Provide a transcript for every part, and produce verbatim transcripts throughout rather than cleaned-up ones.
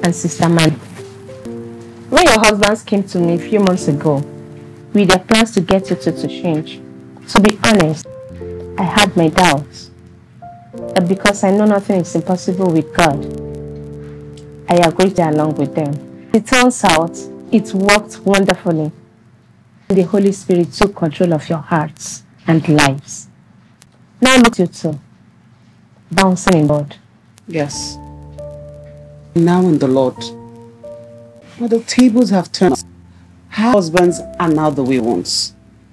and Sister Man. When your husbands came to me a few months ago with their plans to get you two to change, to be honest, I had my doubts. But because I know nothing is impossible with God, I agreed along with them. It turns out it worked wonderfully. The Holy Spirit took control of your hearts and lives. Now look at you two, bouncing in God. Yes. Now in the Lord. But the tables have turned. Her husbands are now the way once.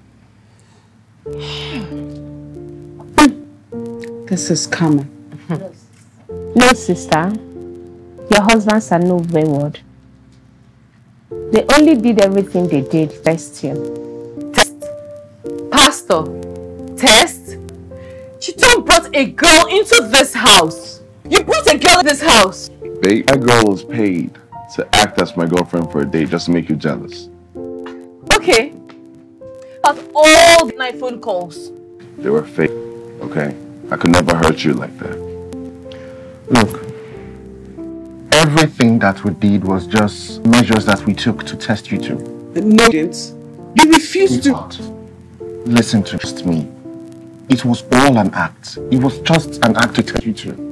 This is coming. No, sister. Your husbands are no wayward. They only did everything they did to test you. Test? Pastor? Test? Chiton brought a girl into this house. You brought a girl in this house. Babe, that girl was paid to act as my girlfriend for a day just to make you jealous. Okay. But all my phone calls. They were fake, okay? I could never hurt you like that. Look, everything that we did was just measures that we took to test you two. No, you didn't. You refused to. Listen to just me. It was all an act. It was just an act to test you two.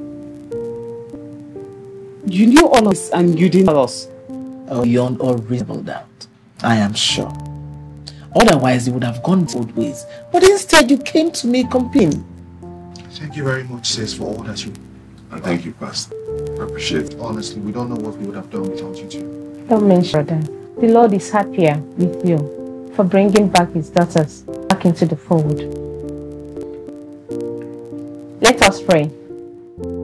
You knew all of us and you didn't tell us. Oh, beyond all reasonable doubt, I am sure. Otherwise, you would have gone both ways. But instead, you came to me complaining. Thank you very much, sis, for all that you... And thank you, Pastor. I appreciate it. Honestly, we don't know what we would have done without you two. Don't mention that. The Lord is happier with you for bringing back his daughters back into the fold. Let us pray.